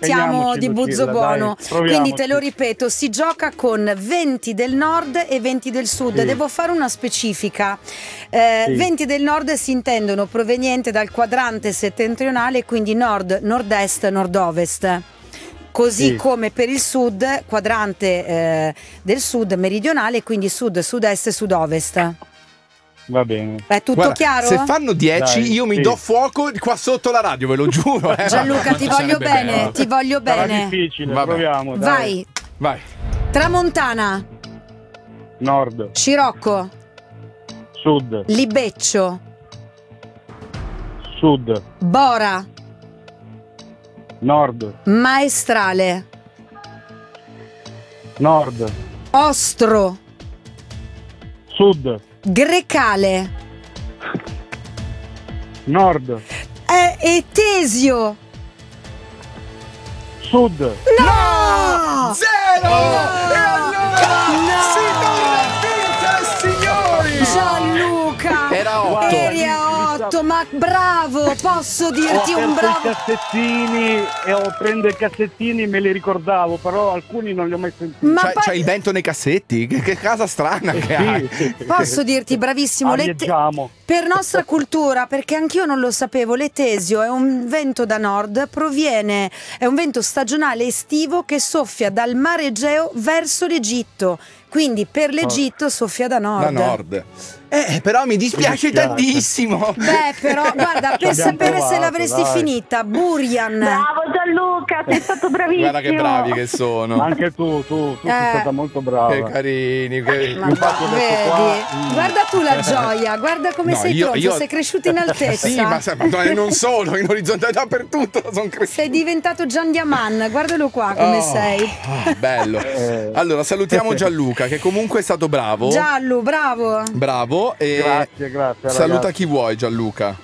mettiamo di Buzzo Lucilla, buono. dai, Quindi te lo ripeto, si gioca con venti del nord e venti del sud. Sì. Devo fare una specifica. Venti del nord si intendono proveniente dal quadrante settentrionale, quindi nord, nord-est, nord-ovest. Così Sì. come per il sud, quadrante del sud meridionale, quindi sud, sud-est e sud-ovest. Va bene. È tutto Guarda, chiaro? se fanno 10 Dai, io mi sì. do fuoco qua sotto la radio, ve lo giuro. Gianluca, ti voglio sarebbe bene, bello. ti voglio Sarà bene. difficile, Vabbè. proviamo. Dai. Vai. Vai. Tramontana, Nord, Scirocco, sud, Libeccio, sud, Bora, nord, Maestrale, nord, Ostro, sud, Grecale, nord, Etesio. sud. No! Zero! E allora No! si torna a vincere, signori! Gianluca, Era 8. eri a 8, ma bravo, posso dirti Ho un aperto bravo. i cassettini e ho preso i cassettini, me li ricordavo, però alcuni non li ho mai sentiti. Ma C'hai il vento nei cassetti? Che casa strana che hai. Sì. posso dirti bravissimo, Arieggiamo. per nostra cultura, perché anch'io non lo sapevo, l'Etesio è un vento da nord, è un vento stagionale estivo che soffia dal mare Egeo verso l'Egitto, quindi per l'Egitto soffia da nord. Da nord. Però mi dispiace Mi dispiace. tantissimo. Beh, però, guarda, per abbiamo sapere se provato, l'avresti dai. finita, Burian. Bravo Gianluca, sei stato bravissimo. Guarda che bravi che sono. Anche tu sei stata molto brava. Che carini. Ma Infatti ho detto vedi, qua, guarda tu la gioia, guarda come No, sei pronto, sei cresciuto in altezza. Sì, ma non solo, in orizzontale dappertutto sono cresciuto. Sei diventato Gian Diaman, guardalo qua come sei. Bello. Allora salutiamo Gianluca che comunque è stato bravo. Giallo, bravo. Bravo. E Grazie saluta ragazzi. chi vuoi Gianluca.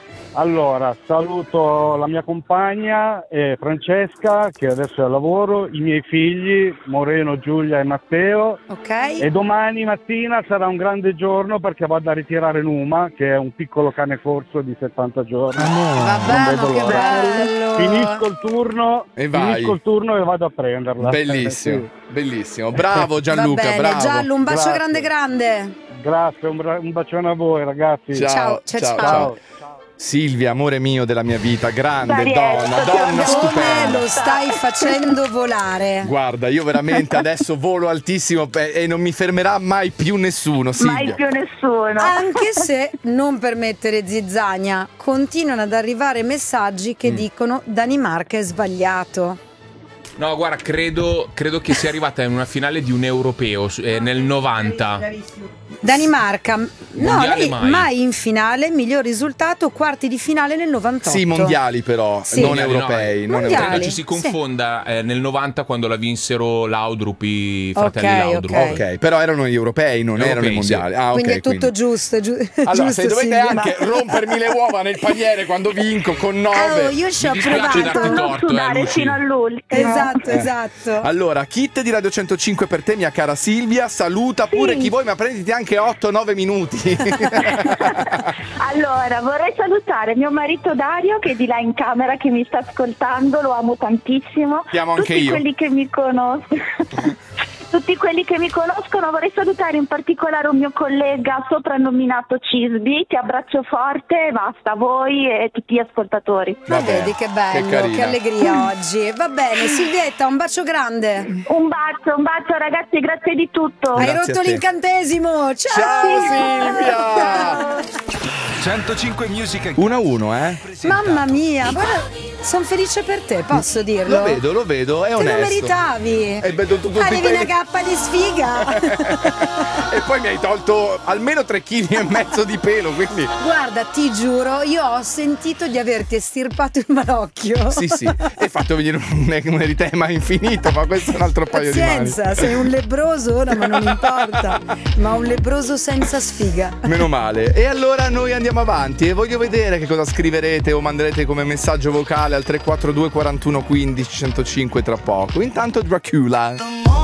Allora, saluto la mia compagna Francesca, che adesso è al lavoro, i miei figli Moreno, Giulia e Matteo. Ok. E domani mattina sarà un grande giorno perché vado a ritirare Numa, che è un piccolo cane corso di 70 giorni. Vabbè, Non ma vedo che l'ora. bello. Finisco il turno E vai. e vado a prenderla. Bellissimo, Sì. bellissimo. Bravo Gianluca, Va bene, bravo. Giallo, un bacio Grazie. grande. Grazie, un bacione a voi ragazzi. Ciao, Ciao, ciao, ciao. ciao. Silvia, amore mio della mia vita, grande Darietto, donna Come stupenda. lo stai facendo volare? Guarda, io veramente adesso volo altissimo e non mi fermerà mai più nessuno, Silvia. Mai più nessuno. Anche se, non per mettere zizzania, continuano ad arrivare messaggi che dicono Danimarca è sbagliato. No, guarda, credo che sia arrivata in una finale di un europeo nel 90. Danimarca, no, Mondiale lei mai. in finale, miglior risultato, quarti di finale nel 98. Sì, mondiali però, Sì. non Mondiali, no, europei. non mondiali. europei. Credo ci si confonda nel 90 quando la vinsero Laudrup, i fratelli Ok, Laudrup. ok. Ok, però erano gli europei, non Europei, erano i mondiali. sì. Ah, ok, Quindi è tutto giusto. Allora, giusto, se dovete Silvia. anche rompermi le uova nel paniere quando vinco con 9. Oh, io ci ho Mi dispiace provato. darti Non torto, sudare Luci. fino all'ultimo. Esatto. Allora, kit di Radio 105 per te, mia cara Silvia. Saluta pure chi vuoi, ma prenditi anche 8-9 minuti. Allora, vorrei salutare mio marito Dario che è di là in camera che mi sta ascoltando, lo amo tantissimo. Ti amo anche Tutti io. quelli che mi conoscono. Tutti quelli che mi conoscono, vorrei salutare in particolare un mio collega soprannominato Cisbi, ti abbraccio forte e basta, a voi e tutti gli ascoltatori. Ma Vabbè, vedi che bello, che carina. che allegria oggi. Va bene, Silvietta, un bacio grande. Un bacio ragazzi, grazie di tutto. Hai Grazie rotto a te. l'incantesimo. Ciao. Ciao Silvia! 105 Music 1-1, eh? Mamma mia, guarda, sono felice per te, posso dirlo? Lo vedo, è Te lo onesto. meritavi. E vedo tutti Avevi una quelli- cappa di sfiga. E poi mi hai tolto almeno 3,5 kg di pelo, quindi... Guarda, ti giuro, io ho sentito di averti estirpato il malocchio. Sì, e fatto venire un eritema infinito, ma questo è un altro paio di mani. Pazienza, sei un lebbroso ora, ma non importa. Ma un lebbroso senza sfiga. Meno male. E allora noi andiamo avanti e voglio vedere che cosa scriverete o manderete come messaggio vocale al 342 41 15 105 tra poco. Intanto Dracula.